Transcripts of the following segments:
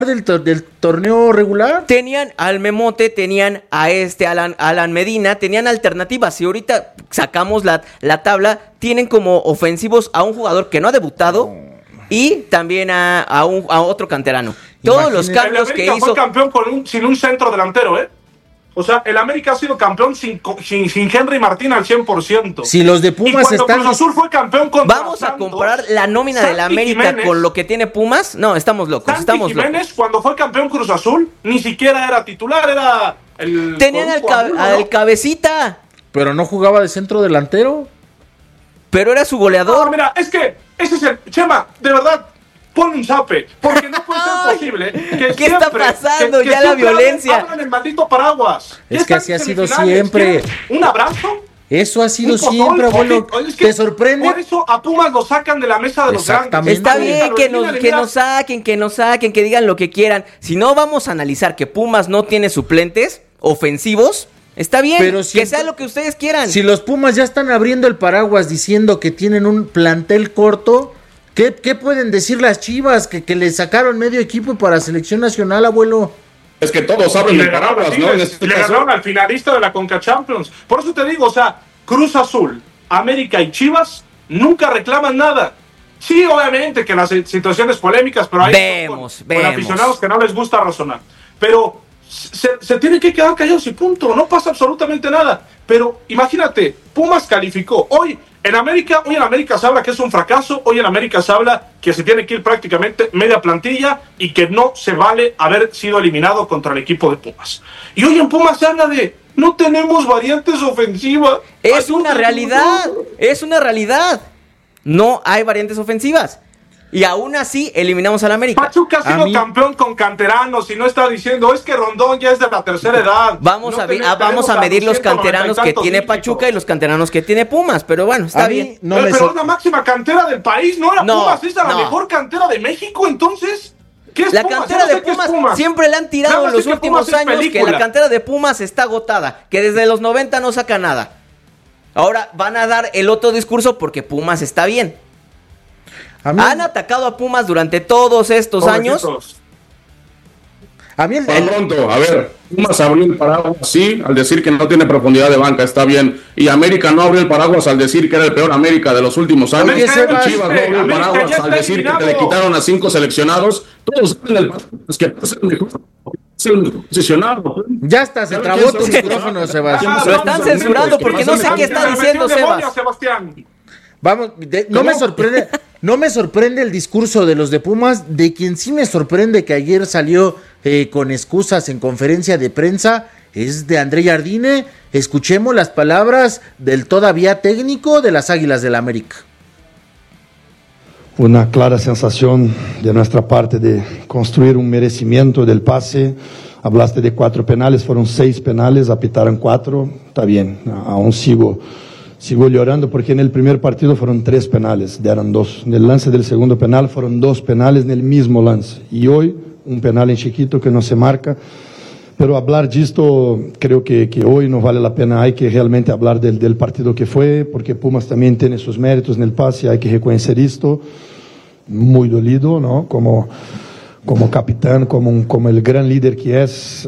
del torneo regular. Tenían al Memote, tenían a Alan Medina, tenían alternativas. Si ahorita sacamos la tabla, tienen como ofensivos a un jugador que no ha debutado y también a otro canterano. Todos los cambios que hizo. Fue campeón sin un centro delantero, ¿eh? O sea, el América ha sido campeón sin Henry Martín al 100%. Si los de Pumas y cuando Cruz Azul fue campeón ¿Vamos Santos, a comparar la nómina del América Jiménez, con lo que tiene Pumas? No, estamos locos. Jiménez, cuando fue campeón Cruz Azul, ni siquiera era titular, era el... Tenían al Cabecita. Pero no jugaba de centro delantero. Pero era su goleador. No, mira, es que ese es el... Chema, de verdad... Pon un zape, porque no puede ser posible que ¿Qué está pasando? Que ya la violencia. Hablan el maldito paraguas. Es que así ha sido siempre. ¿Un abrazo? Eso ha sido siempre, abuelo. ¿Te sorprende? Por eso a Pumas lo sacan de la mesa de los grandes. Está bien que nos saquen, que digan lo que quieran. Si no vamos a analizar que Pumas no tiene suplentes ofensivos, está bien, pero que sea lo que ustedes quieran. Si los Pumas ya están abriendo el paraguas diciendo que tienen un plantel corto... ¿Qué pueden decir las Chivas? Que le sacaron medio equipo para selección nacional, abuelo. Es que todos abren el paraguas, ¿no? Le ganaron al finalista de la Conca Champions. Por eso te digo, o sea, Cruz Azul, América y Chivas nunca reclaman nada. Sí, obviamente que las situaciones polémicas, pero hay con aficionados que no les gusta razonar. Pero se tienen que quedar callados y punto. No pasa absolutamente nada. Pero imagínate, Pumas calificó. Hoy en América se habla que es un fracaso. Hoy en América se habla que se tiene que ir prácticamente media plantilla y que no se vale haber sido eliminado contra el equipo de Pumas. Y hoy en Pumas se habla de no tenemos variantes ofensivas. Es una realidad. No hay variantes ofensivas. Y aún así eliminamos al América. Pachuca ha sido campeón con canteranos y no está diciendo es que Rondón ya es de la tercera edad. Vamos a medir los canteranos que tiene Pachuca y los canteranos que tiene Pumas, pero bueno, está bien. Pero es la máxima cantera del país, no era Pumas, es la mejor cantera de México, entonces... ¿Qué es la cantera de Pumas siempre le han tirado en los últimos años que la cantera de Pumas está agotada, que desde los 90 no saca nada. Ahora van a dar el otro discurso porque Pumas está bien. Han atacado a Pumas durante todos estos años. Pronto, a ver, Pumas abrió el paraguas, sí, al decir que no tiene profundidad de banca, está bien. Y América no abrió el paraguas al decir que era el peor América de los últimos años. Chivas no abrió el paraguas al decir que le quitaron a 5 seleccionados. Todos saben el paraguas que es el mejor posicionado. Ya está, se trabó tu micrófono, Sebastián. Lo están censurando porque no sé qué está diciendo Sebastián. Vamos, no me sorprende el discurso de los de Pumas. De quien sí me sorprende que ayer salió con excusas en conferencia de prensa es de André Jardine. Escuchemos las palabras del todavía técnico de las Águilas del América. Una clara sensación de nuestra parte de construir un merecimiento del pase. Hablaste de 4 penales, fueron 6 penales, apitaron 4, está bien, aún sigo llorando porque en el primer partido fueron 3 penales, dieron 2. En el lance del segundo penal fueron 2 penales en el mismo lance. Y hoy, un penal en chiquito que no se marca. Pero hablar de esto, creo que hoy no vale la pena. Hay que realmente hablar del partido que fue, porque Pumas también tiene sus méritos en el pase, hay que reconocer esto. Muy dolido, ¿no? Como capitán, como el gran líder que es.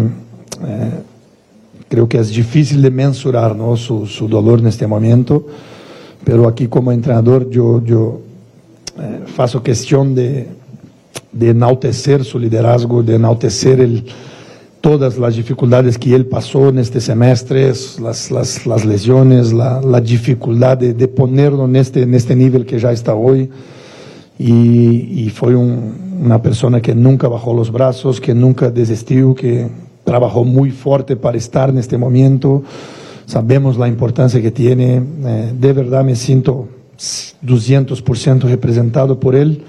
Creo que es difícil de mensurar, ¿no? su dolor en este momento, pero aquí como entrenador yo faço cuestión de enaltecer su liderazgo, de enaltecer todas las dificultades que él pasó en este semestre, las lesiones, la dificultad de ponerlo en este nivel que ya está hoy, y fue una persona que nunca bajó los brazos, que nunca desistió, que trabajó muy fuerte para estar en este momento. Sabemos la importancia que tiene. De verdad me siento 200% representado por él.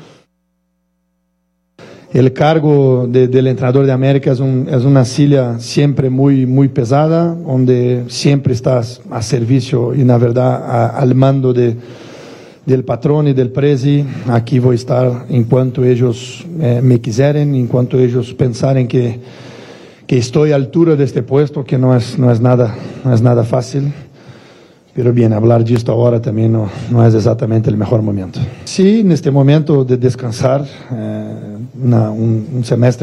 El cargo del entrenador de América es una silla siempre muy, muy pesada, donde siempre estás a servicio y, la verdad, al mando del patrón y del presi. Aquí voy a estar en cuanto ellos me quisieren, en cuanto ellos pensaren que estoy a altura de este puesto, que no es nada fácil, pero bien, hablar de esto ahora también no es exactamente el mejor momento. Sí, en este momento de descansar, un semestre